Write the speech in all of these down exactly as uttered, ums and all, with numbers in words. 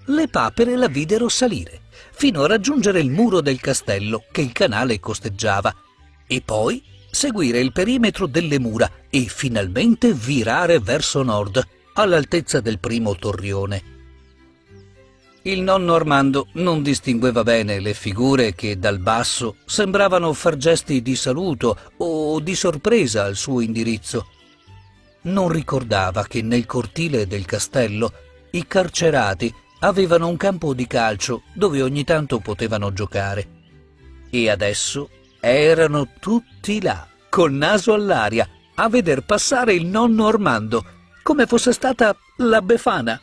le papere la videro salire, fino a raggiungere il muro del castello che il canale costeggiava, e poi seguire il perimetro delle mura e finalmente virare verso nord, all'altezza del primo torrione. Il nonno Armando non distingueva bene le figure che dal basso sembravano far gesti di saluto o di sorpresa al suo indirizzo. Non ricordava che nel cortile del castello i carcerati avevano un campo di calcio dove ogni tanto potevano giocare. E adesso erano tutti là, col naso all'aria, a veder passare il nonno Armando, come fosse stata la Befana.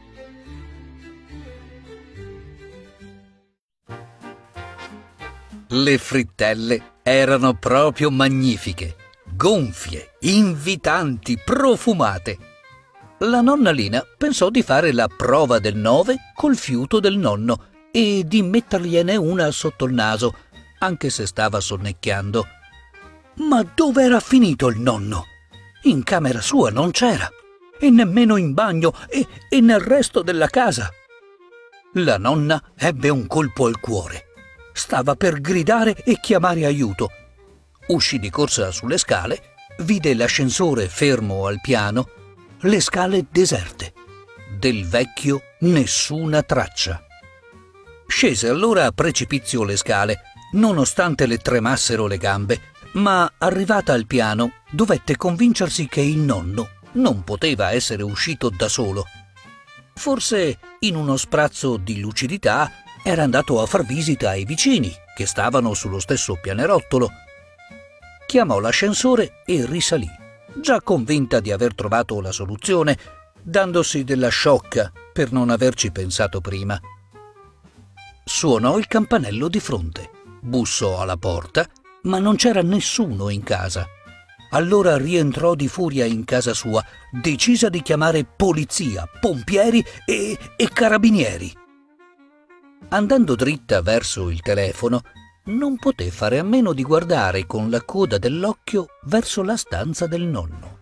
Le frittelle erano proprio magnifiche, gonfie, invitanti, profumate. La nonna Lina pensò di fare la prova del nove col fiuto del nonno e di mettergliene una sotto il naso, anche se stava sonnecchiando. Ma dove era finito il nonno? In camera sua non c'era, e nemmeno in bagno e, e nel resto della casa. La nonna ebbe un colpo al cuore. Stava per gridare e chiamare aiuto. Uscì di corsa sulle scale, vide l'ascensore fermo al piano, le scale deserte. Del vecchio nessuna traccia. Scese allora a precipizio le scale, nonostante le tremassero le gambe, ma arrivata al piano dovette convincersi che il nonno non poteva essere uscito da solo. Forse, in uno sprazzo di lucidità, era andato a far visita ai vicini, che stavano sullo stesso pianerottolo. Chiamò l'ascensore e risalì, già convinta di aver trovato la soluzione, dandosi della sciocca per non averci pensato prima. Suonò il campanello di fronte, bussò alla porta, ma non c'era nessuno in casa. Allora rientrò di furia in casa sua, decisa di chiamare polizia, pompieri e, e carabinieri. Andando dritta verso il telefono, non poté fare a meno di guardare con la coda dell'occhio verso la stanza del nonno.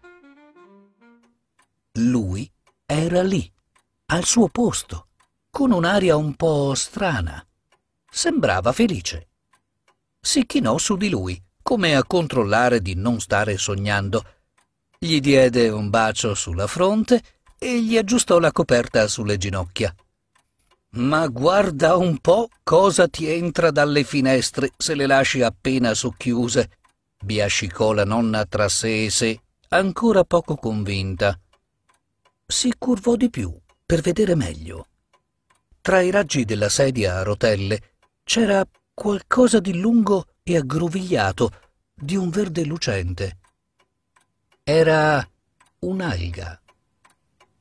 Lui era lì, al suo posto, con un'aria un po' strana. Sembrava felice. Si chinò su di lui, come a controllare di non stare sognando. Gli diede un bacio sulla fronte e gli aggiustò la coperta sulle ginocchia. «Ma guarda un po' cosa ti entra dalle finestre se le lasci appena socchiuse», biascicò la nonna tra sé e sé, ancora poco convinta. Si curvò di più per vedere meglio. Tra i raggi della sedia a rotelle c'era qualcosa di lungo e aggrovigliato, di un verde lucente. Era un'alga.